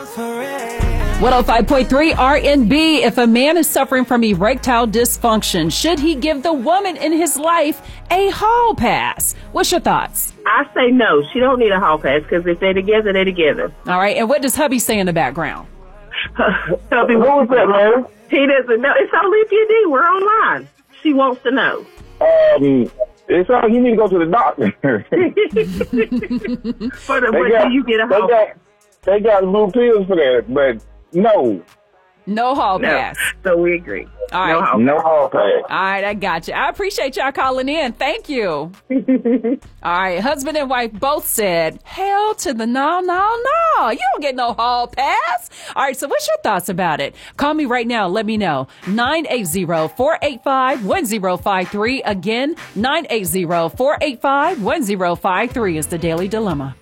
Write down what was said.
105.3 RNB. If a man is suffering from erectile dysfunction, should he give the woman in his life a hall pass? What's your thoughts? I say no. She don't need a hall pass because if they're together, they're together. All right. And what does hubby say in the background? Hubby, what was that, man? He doesn't know. It's only if you do. We're online. She wants to know. It's all you need to go to the doctor. For the what do you get a hall pass? They got blue pills for that, but no. No hall pass. So we agree. All right. No hall pass. All right, I got you. I appreciate y'all calling in. Thank you. All right, husband and wife both said, hell to the no. You don't get no hall pass. All right, so what's your thoughts about it? Call me right now. Let me know. 980-485-1053. Again, 980-485-1053 is the Daily Dilemma.